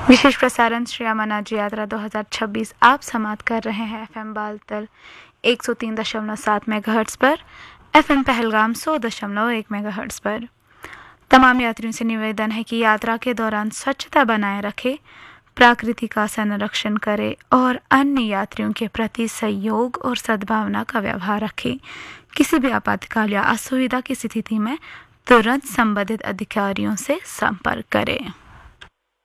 विशेष प्रसारण श्री अमरनाथ जी यात्रा 2026 आप समाप्त कर रहे हैं FM बालतल 103.7 मेगाहर्ट्ज पर, FM पहलगाम 100.1 मेगाहर्ट्ज पर। तमाम यात्रियों से निवेदन है कि यात्रा के दौरान स्वच्छता बनाए रखें, प्रकृति का संरक्षण करें और अन्य यात्रियों के प्रति सहयोग और सद्भावना का व्यवहार रखें। किसी भी आपातकाल या असुविधा की स्थिति में तुरंत संबंधित अधिकारियों से संपर्क करें।